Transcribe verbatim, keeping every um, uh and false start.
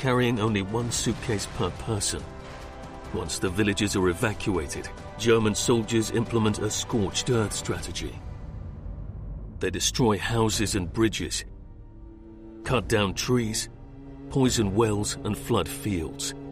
carrying only one suitcase per person. Once the villages are evacuated, German soldiers implement a scorched earth strategy. They destroy houses and bridges, cut down trees, poison wells and flood fields.